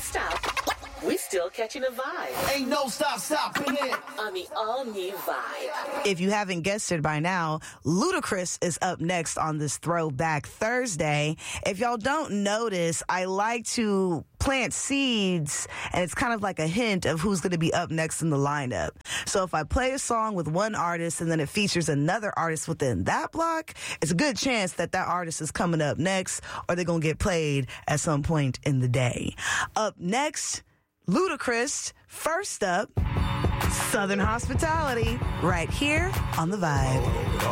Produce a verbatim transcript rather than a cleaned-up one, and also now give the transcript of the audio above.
stop, we still catching a vibe. Ain't no stop, stop, come in. On the all-new Vibe. If you haven't guessed it by now, Ludacris is up next on this Throwback Thursday. If y'all don't notice, I like to plant seeds, and it's kind of like a hint of who's going to be up next in the lineup. So if I play a song with one artist and then it features another artist within that block, it's a good chance that that artist is coming up next, or they're going to get played at some point in the day. Up next, Ludacris. First up, Southern Hospitality, right here on The Vibe.